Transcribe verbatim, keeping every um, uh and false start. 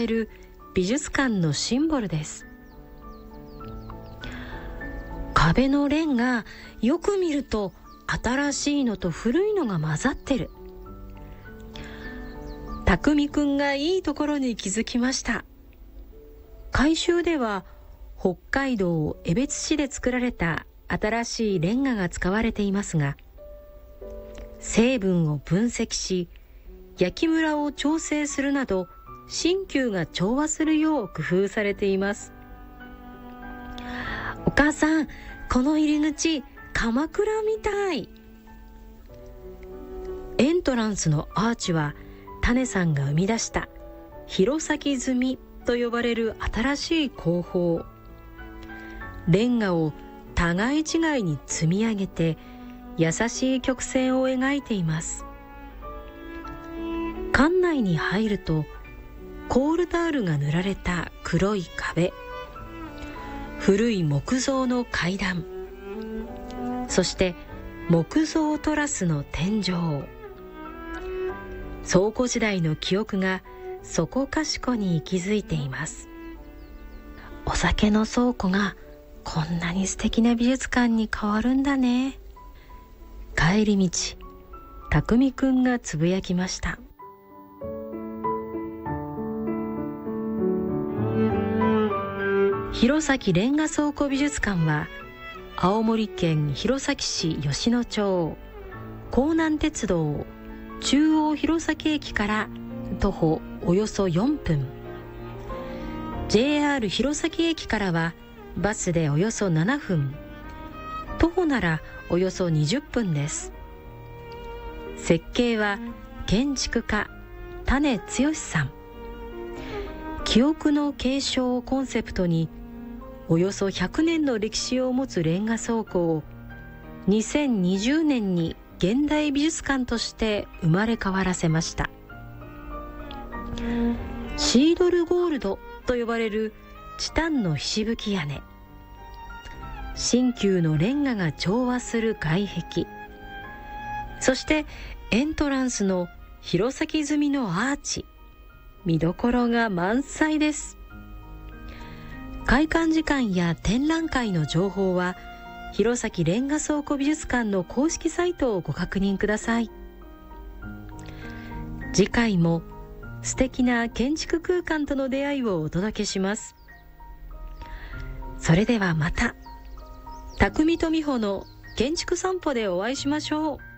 える美術館のシンボルです。壁のレンガ、よく見ると新しいのと古いのが混ざってる。匠くんがいいところに気づきました。改修では北海道江別市で作られた新しいレンガが使われていますが、成分を分析し焼きムラを調整するなど新旧が調和するよう工夫されています。お母さん、この入り口鎌倉みたい。エントランスのアーチは種さんが生み出した弘前積みと呼ばれる新しい工法。レンガを互い違いに積み上げて優しい曲線を描いています。館内に入るとコールタールが塗られた黒い壁、古い木造の階段、そして木造トラスの天井。倉庫時代の記憶がそこかしこに息づいています。お酒の倉庫がこんなに素敵な美術館に変わるんだね。帰り道、匠くんがつぶやきました。弘前レンガ倉庫美術館は青森県弘前市吉野町、弘南鉄道中央弘前駅から徒歩およそよんぷん、 ジェイアール 弘前駅からはバスでおよそななふん、徒歩ならおよそにじゅっぷんです。設計は建築家種剛さん。記憶の継承をコンセプトにおよそひゃくねんの歴史を持つレンガ倉庫をにせんにじゅうねんに現代美術館として生まれ変わらせました。シードルゴールドと呼ばれるチタンのひしぶき屋根、新旧のレンガが調和する外壁、そしてエントランスの弘前積みのアーチ、見どころが満載です。開館時間や展覧会の情報は弘前レンガ倉庫美術館の公式サイトをご確認ください。次回も素敵な建築空間との出会いをお届けします。それではまた、匠と美穂の建築散歩でお会いしましょう。